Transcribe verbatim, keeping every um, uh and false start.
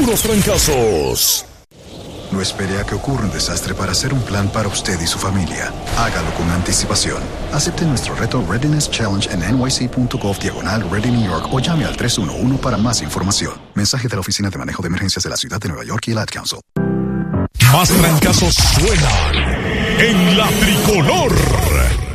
puros trancazos. No espere a que ocurra un desastre para hacer un plan para usted y su familia. Hágalo con anticipación. Acepte nuestro reto Readiness Challenge en N Y C punto gov diagonal Ready New York o llame al tres uno uno para más información. Mensaje de la Oficina de Manejo de Emergencias de la Ciudad de Nueva York y el Ad Council. Más trancazos suenan en la tricolor.